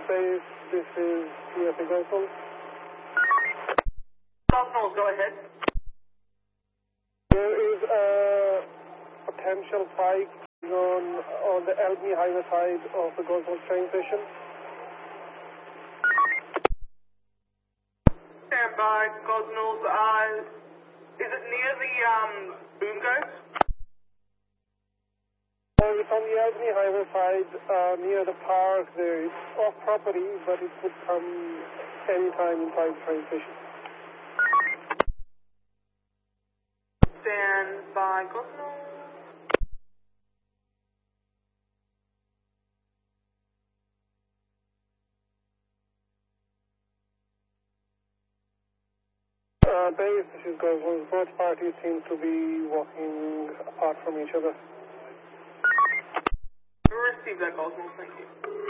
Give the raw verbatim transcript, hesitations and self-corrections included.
Base, this is T F A Gosnell. Gosnell, go ahead. There is a potential fight on, on the Albany Highway side of the Gosnell train station. Stand by, Gosnell. Uh, is it near the um, boom goats? So it's on the Albany Highway side, uh, near the park there. It's off property, but it could come anytime inside the train station. Stand by, Gosnell. Uh, base, this is Gosnell. Both parties seem to be walking apart from each other. Receive that, Gosnell. Thank you.